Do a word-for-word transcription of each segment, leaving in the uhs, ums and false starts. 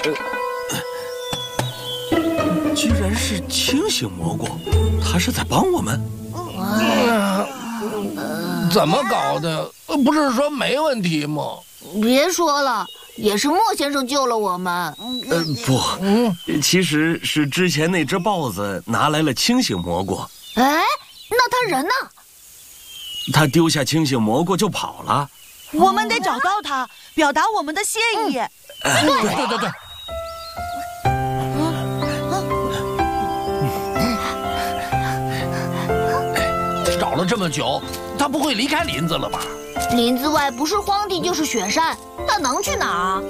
居然是清醒蘑菇，他是在帮我们。 怎么搞的？不是说没问题吗？ 别说了，也是莫先生救了我们。 呃，不，嗯，其实是之前那只豹子拿来了清醒蘑菇。 哎，那他人呢？ 他丢下清醒蘑菇就跑了。 我们得找到他，表达我们的谢意。 嗯、对对对对。找了这么久，他不会离开林子了吧？ 林子外不是荒地就是雪山，他能去哪儿啊？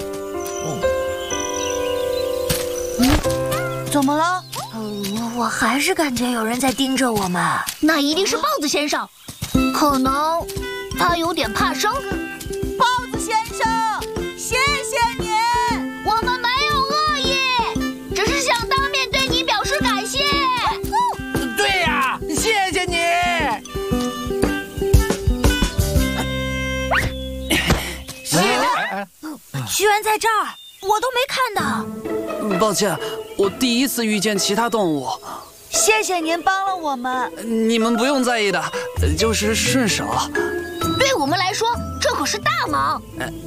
嗯，怎么了？ 嗯，我还是感觉有人在盯着我们。那一定是豹子先生，可能他有点怕生。 豹子先生，谢谢您。 我们没有恶意，只是想当面对你表示感谢。 对呀，谢谢你。 居然在这儿，我都没看到。 抱歉，我第一次遇见其他动物。 谢谢您帮了我们。 你们不用在意的，就是顺手。 对我们来说，这可是大忙。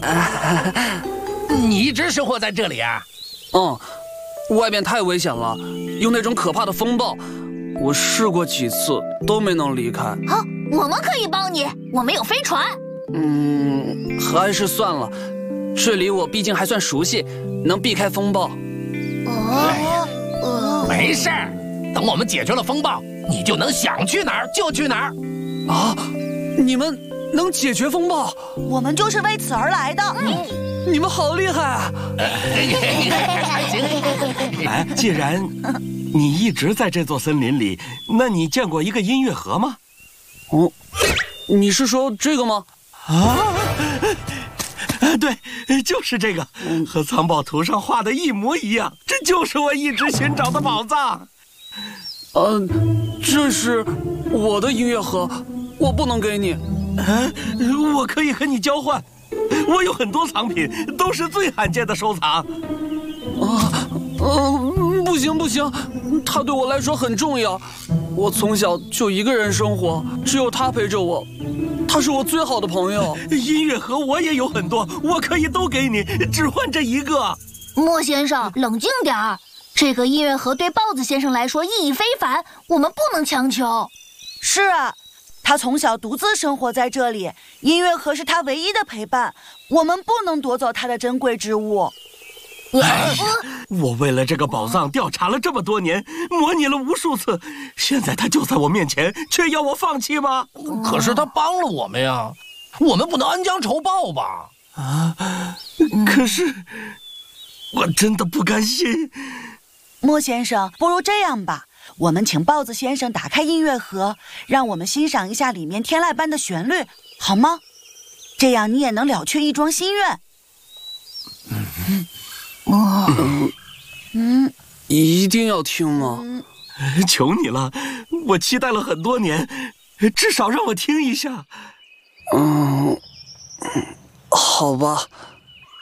你一直生活在这里啊？ 嗯，外面太危险了，有那种可怕的风暴，我试过几次都没能离开。 好，我们可以帮你，我们有飞船。 嗯，还是算了。这里我毕竟还算熟悉，能避开风暴。 哦， 呃、没事儿，等我们解决了风暴，你就能想去哪儿就去哪儿。 啊，你们能解决风暴？ 我们就是为此而来的。 嗯、你们好厉害啊！ 还行。 哎，既然你一直在这座森林里，那你见过一个音乐盒吗？ 哦，你是说这个吗？ 啊！对，就是这个，和藏宝图上画的一模一样，这就是我一直寻找的宝藏。 呃，这是我的音乐盒，我不能给你。 啊，我可以和你交换，我有很多藏品，都是最罕见的收藏。 啊，呃，不行不行，它对我来说很重要。我从小就一个人生活，只有他陪着我。他是我最好的朋友。 音乐盒我也有很多，我可以都给你，只换这一个。 莫先生，冷静点儿。这个音乐盒对豹子先生来说意义非凡，我们不能强求。 是啊，他从小独自生活在这里，音乐盒是他唯一的陪伴，我们不能夺走他的珍贵之物。 哎，我为了这个宝藏调查了这么多年，模拟了无数次，现在他就在我面前，却要我放弃吗？ 可是他帮了我们呀，我们不能恩将仇报吧？ 啊，可是我真的不甘心。 莫先生，不如这样吧，我们请豹子先生打开音乐盒，让我们欣赏一下里面天籁般的旋律，好吗？这样你也能了却一桩心愿。 嗯哦，嗯， 一定要听吗？ 求你了，我期待了很多年，至少让我听一下。 嗯，好吧。